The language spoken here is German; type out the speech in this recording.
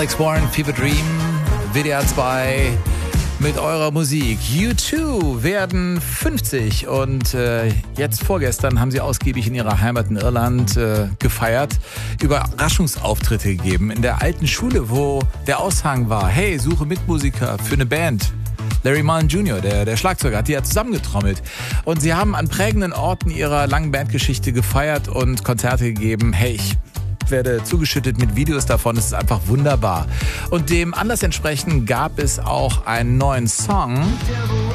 Alex Warren, Fever Dream, WDR 2 mit eurer Musik. U2 werden 50 und jetzt vorgestern haben sie ausgiebig in ihrer Heimat in Irland gefeiert, Überraschungsauftritte gegeben. In der alten Schule, wo der Aushang war, hey, suche Mitmusiker für eine Band. Larry Mullen Jr., der Schlagzeuger, hat die ja zusammengetrommelt. Und sie haben an prägenden Orten ihrer langen Bandgeschichte gefeiert und Konzerte gegeben. Hey, ich werde zugeschüttet mit Videos davon. Es ist einfach wunderbar. Und dem Anlass entsprechend gab es auch einen neuen Song.